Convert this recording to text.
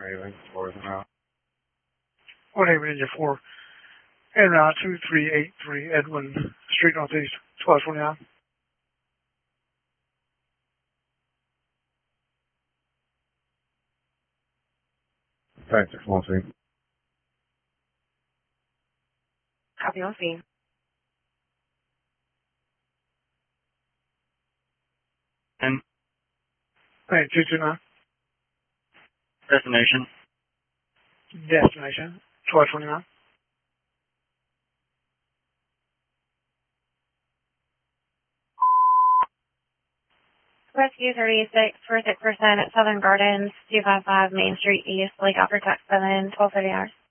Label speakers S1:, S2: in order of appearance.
S1: anything for us now.
S2: 1-8 Engine 4, en route 2383 Edwin Street Northeast, 1229.
S1: Thanks, 613.
S3: Copy on scene.
S4: And
S2: 229.
S4: destination.
S2: Destination, 1229.
S3: Rescue 36 for 6% at Southern Gardens, 255 Main Street East, Lake Alfred, Texas 7, 1230 hours.